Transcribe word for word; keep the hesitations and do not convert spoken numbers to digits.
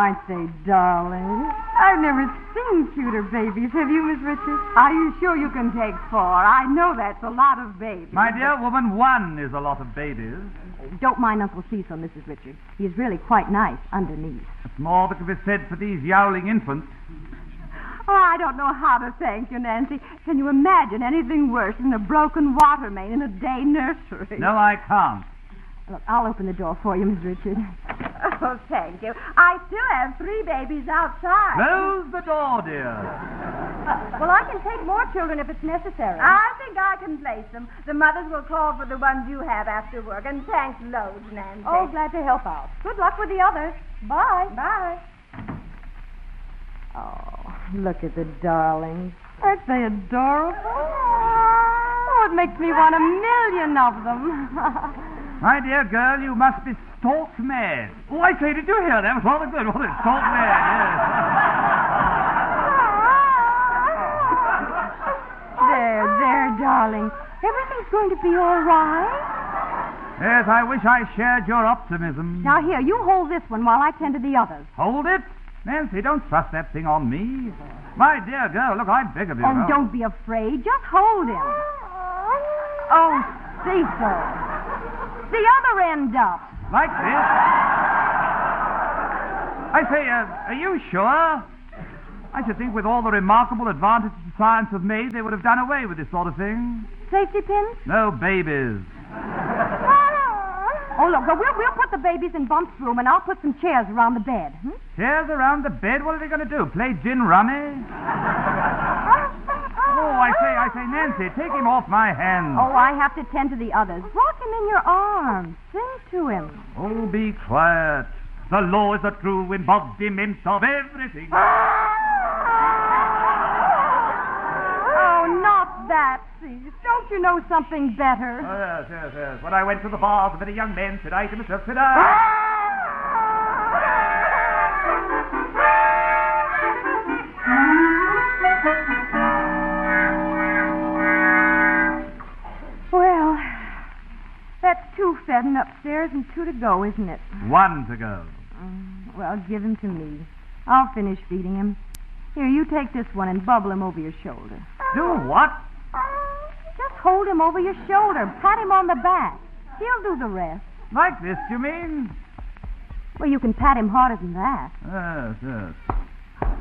aren't they darling? I've never seen cuter babies. Have you, Miss Richards? Are you sure you can take four? I know that's a lot of babies. My dear woman, one is a lot of babies. Don't mind Uncle Cecil, Missus Richards. He's really quite nice underneath. That's more that can be said for these yowling infants. Oh, I don't know how to thank you, Nancy. Can you imagine anything worse than a broken water main in a day nursery? No, I can't. Look, I'll open the door for you, Miss Richards. Oh, thank you. I still have three babies outside. Close the door, dear. Well, I can take more children if it's necessary. I think I can place them. The mothers will call for the ones you have after work. And thanks loads, Nancy. Oh, glad to help out. Good luck with the others. Bye. Bye. Oh, look at the darlings. Aren't they adorable? Oh, it makes me want a million of them. My dear girl, you must be stark mad. Oh, I say, did you hear that? It was rather good, wasn't it? Stark mad, yes. There, there, darling. Everything's going to be all right. Yes, I wish I shared your optimism. Now, here, you hold this one while I tend to the others. Hold it? Nancy, don't thrust that thing on me. My dear girl, look, I beg of you. Oh, don't be afraid. Just hold him. Oh, Cecil. The other end up. Like this? I say, uh, are you sure? I should think with all the remarkable advances science have made, they would have done away with this sort of thing. Safety pins? No babies. Oh, look, we'll, we'll put the babies in Bump's room, and I'll put some chairs around the bed. Hmm? Chairs around the bed? What are they going to do? Play gin rummy? Oh, I say, I say, Nancy, take him off my hands. Oh, I have to tend to the others. Rock him in your arms. Sing to him. Oh, be quiet. The law is the true embodiment of everything. Oh, not that, Cease. Don't you know something better? Oh, yes, yes, yes. When I went to the bar with many young men, said I to myself, said I... Well, that's two fed upstairs and two to go, isn't it? One to go. Mm, well, give him to me. I'll finish feeding him. Here, you take this one and bubble him over your shoulder. Do what? Just hold him over your shoulder. Pat him on the back. He'll do the rest. Like this, you mean? Well, you can pat him harder than that. Yes, yes.